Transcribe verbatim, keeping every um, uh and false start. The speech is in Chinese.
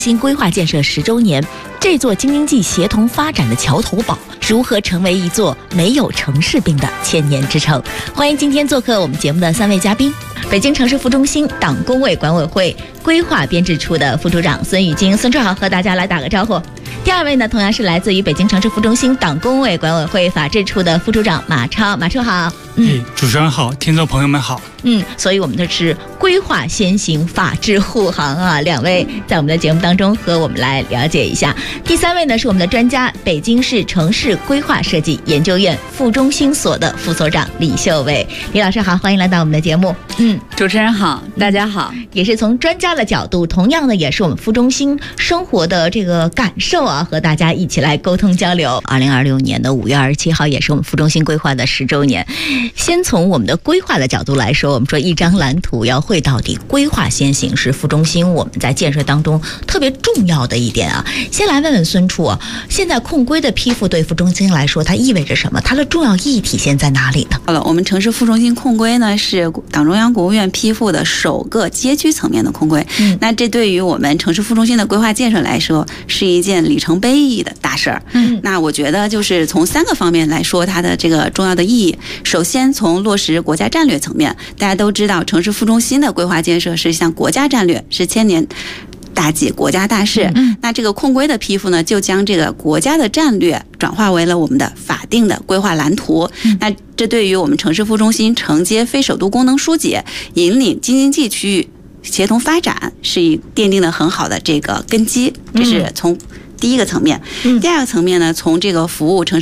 新规划建设十周年，这座京津冀协同发展的桥头堡如何成为一座没有城市病的千年之城？欢迎今天做客我们节目的三位嘉宾：北京城市副中心党工委管委会规划编制处的副处长孙宇金，孙处长和大家来打个招呼。第二位呢，同样是来自于北京城市副中心党工委管委会法制处的副处长马超，马处好。 嗯，主持人好，听众朋友们好。 嗯，所以我们的是规划先行，法治护航啊！两位在我们的节目当中和我们来了解一下。第三位呢是我们的专家，北京市城市规划设计研究院副中心所的副所长李秀伟，李老师好，欢迎来到我们的节目。 嗯，主持人好，大家好。 也是从专家的角度，同样的也是我们副中心生活的这个感受啊，和大家一起来沟通交流。二零二六年的五月二十七号也是我们副中心规划的十周年。先从我们的规划的角度来说，我们说一张蓝图要会到底，规划先行是副中心我们在建设当中特别重要的一点啊。先来问问孙处啊，现在控规的批复对副中心来说它意味着什么？它的重要意义体现在哪里呢？ 好了，我们城市副中心控规呢是党中央国务院批复的首个街区层面的控规，嗯，那这对于我们城市副中心的规划建设来说是一件里程碑意义的大事儿。嗯，那我觉得就是从三个方面来说它的这个重要的意义。首先从落实国家战略层面，大家都知道城市副中心的规划建设是一项国家战略，是千年大计，国家大事。嗯，那这个控规的批复呢，就将这个国家的战略转化为了我们的法定的规划蓝图。嗯，那这对于我们城市副中心承接非首都功能疏解，引领京津冀区域协同发展，是奠定了很好的这个根基。这是从第一个层面。嗯，第二个层面呢，从这个服务城市